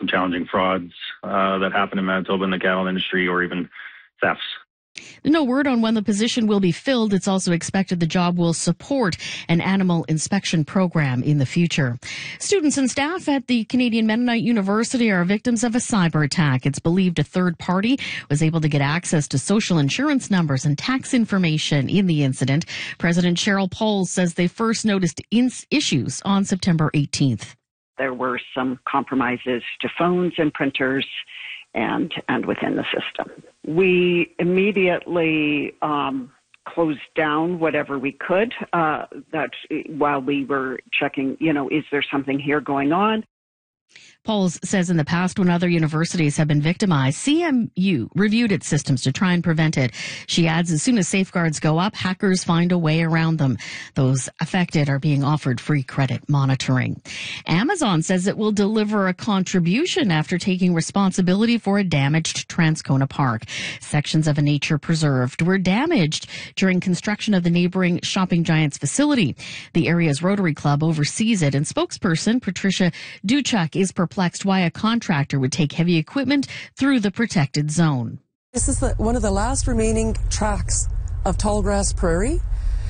challenging frauds that happen in Manitoba in the cattle industry, or even thefts. No word on when the position will be filled. It's also expected the job will support an animal inspection program in the future. Students and staff at the Canadian Mennonite University are victims of a cyber attack. It's believed a third party was able to get access to social insurance numbers and tax information in the incident. President Cheryl Pauls says they first noticed issues on September 18th. There were some compromises to phones and printers and within the system. We immediately closed down whatever we could that while we were checking, is there something here going on? Pauls says in the past, when other universities have been victimized, CMU reviewed its systems to try and prevent it. She adds, as soon as safeguards go up, hackers find a way around them. Those affected are being offered free credit monitoring. Amazon says it will deliver a contribution after taking responsibility for a damaged Transcona Park. Sections of a nature preserve were damaged during construction of the neighboring Shopping Giants facility. The area's Rotary Club oversees it, and spokesperson Patricia Duchuk is perplexed why a contractor would take heavy equipment through the protected zone. This is one of the last remaining tracts of tallgrass prairie.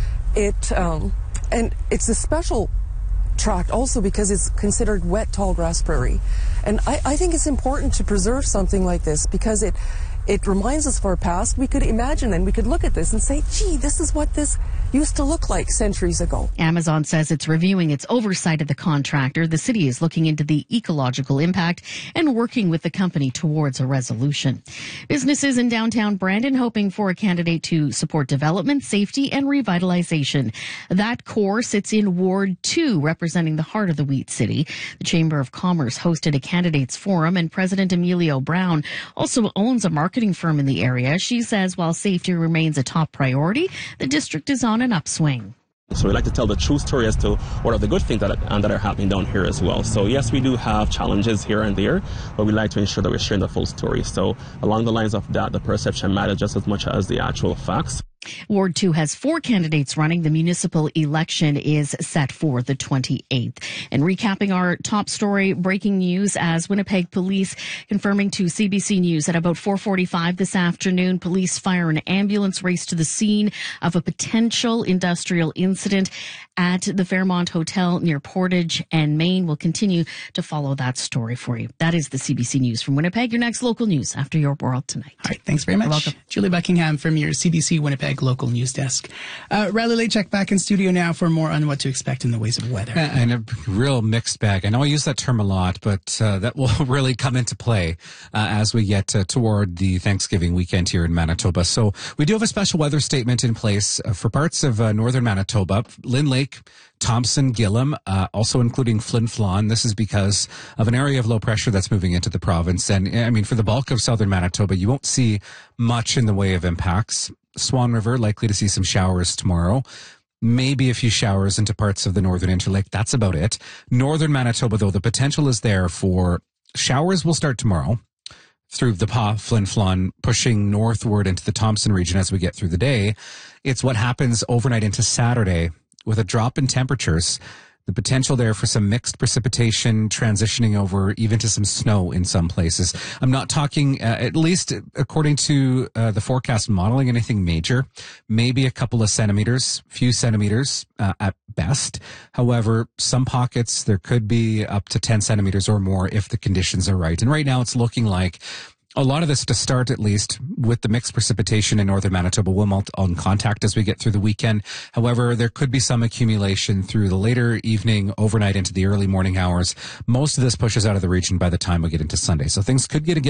And it's a special tract also because it's considered wet tallgrass prairie. And I think it's important to preserve something like this because it reminds us of our past. We could imagine and we could look at this and say, gee, this is what this used to look like centuries ago. Amazon says it's reviewing its oversight of the contractor. The city is looking into the ecological impact and working with the company towards a resolution. Businesses in downtown Brandon hoping for a candidate to support development, safety, and revitalization. That core sits in Ward 2, representing the heart of the Wheat City. The Chamber of Commerce hosted a candidates forum, and President Emilio Brown also owns a marketing firm in the area. She says while safety remains a top priority, the district is on an upswing. So we like to tell the true story as to what are the good things that are happening down here as well. So yes, we do have challenges here and there, but we like to ensure that we're sharing the full story. So along the lines of that, the perception matters just as much as the actual facts. Ward 2 has 4 candidates running. The municipal election is set for the 28th. And recapping our top story, breaking news as Winnipeg police confirming to CBC News at about 4:45 this afternoon, police, fire, and ambulance raced to the scene of a potential industrial incident at the Fairmont Hotel near Portage and Maine. We'll continue to follow that story for you. That is the CBC News from Winnipeg, your next local news after Your World Tonight. All right, thanks very much. You're welcome. Julie Buckingham from your CBC Winnipeg local news desk. Riley Lachek back in studio now for more on what to expect in the ways of weather. And a real mixed bag. I know I use that term a lot, but that will really come into play as we get toward the Thanksgiving weekend here in Manitoba. So we do have a special weather statement in place for parts of northern Manitoba, Lynn Lake, Thompson, Gillam, also including Flin Flon. This is because of an area of low pressure that's moving into the province. And I mean, for the bulk of southern Manitoba, you won't see much in the way of impacts. Swan River, likely to see some showers tomorrow. Maybe a few showers into parts of the northern Interlake. That's about it. Northern Manitoba, though, the potential is there for showers will start tomorrow through the Pas, Flin Flon, pushing northward into the Thompson region as we get through the day. It's what happens overnight into Saturday with a drop in temperatures. The potential there for some mixed precipitation transitioning over even to some snow in some places. I'm not talking, at least according to the forecast modeling, anything major. Maybe a couple of centimeters, few centimeters at best. However, some pockets, there could be up to 10 centimeters or more if the conditions are right. And right now it's looking like a lot of this to start, at least, with the mixed precipitation in northern Manitoba will melt on contact as we get through the weekend. However, there could be some accumulation through the later evening, overnight into the early morning hours. Most of this pushes out of the region by the time we get into Sunday. So things could get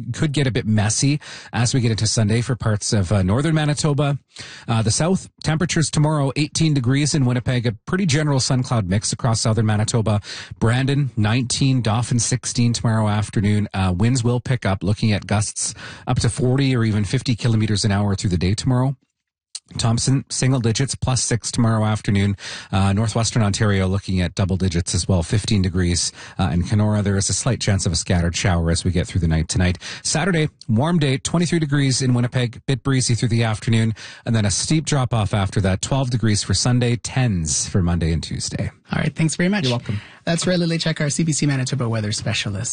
a bit messy as we get into Sunday for parts of northern Manitoba. The south, temperatures tomorrow, 18 degrees in Winnipeg, a pretty general sun cloud mix across southern Manitoba. Brandon, 19, Dauphin, 16 tomorrow afternoon. Winds will pick up, looking at gusts up to 40 or even 50 kilometers an hour through the day tomorrow. Thompson, single digits, +6 tomorrow afternoon. Northwestern Ontario looking at double digits as well, 15 degrees. In Kenora, there is a slight chance of a scattered shower as we get through the night tonight. Saturday, warm day, 23 degrees in Winnipeg, bit breezy through the afternoon, and then a steep drop off after that, 12 degrees for Sunday, 10s for Monday and Tuesday. All right, thanks very much. You're welcome. That's Riley Lachek, our CBC Manitoba weather specialist.